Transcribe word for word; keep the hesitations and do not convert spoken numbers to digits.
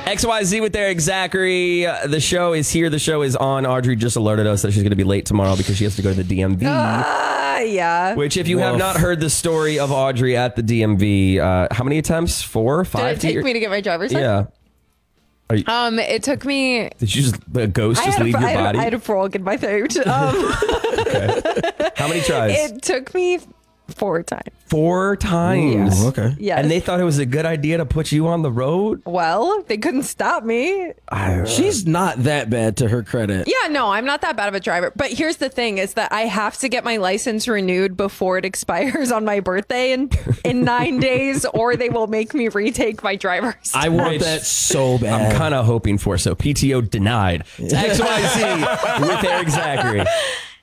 X Y Z with Eric Zachary. Uh, the show is here. The show is on. Audrey just alerted us that she's going to be late tomorrow because she has to go to the D M V. Uh, yeah. Which, if you Woof. have not heard the story of Audrey at the D M V, uh, how many attempts? Four, Did five? it take to- me to get my driver's Yeah. license? Um, it took me. Did you just the ghost I just had, leave a, your I, had body? a, I had a frog in my throat. Um, How many tries? it took me four times. Four times. Ooh, okay. Yes. And they thought it was a good idea to put you on the road? Well, they couldn't stop me. She's not that bad, to her credit. Yeah, no, I'm not that bad of a driver. But here's the thing is that I have to get my license renewed before it expires on my birthday in, in nine days, or they will make me retake my driver's. I want Rich, that so bad. I'm kind of hoping for. So P T O denied. It's X Y Z with Eric Zachary.